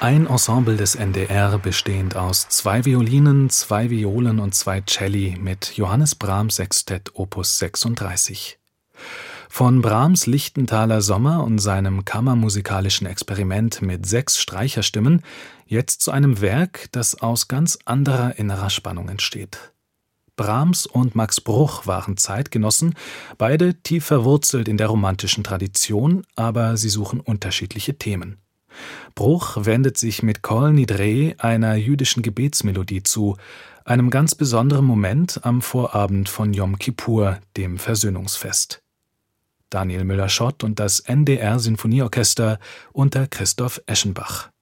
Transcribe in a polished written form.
Ein Ensemble des NDR, bestehend aus 2 Violinen, 2 Violen und 2 Celli mit Johannes Brahms Sextett Opus 36. Von Brahms Lichtenthaler Sommer und seinem kammermusikalischen Experiment mit 6 Streicherstimmen jetzt zu einem Werk, das aus ganz anderer innerer Spannung entsteht. Brahms und Max Bruch waren Zeitgenossen, beide tief verwurzelt in der romantischen Tradition, aber sie suchen unterschiedliche Themen. Bruch wendet sich mit Kol Nidre einer jüdischen Gebetsmelodie zu, einem ganz besonderen Moment am Vorabend von Jom Kippur, dem Versöhnungsfest. Daniel Müller-Schott und das NDR Sinfonieorchester unter Christoph Eschenbach.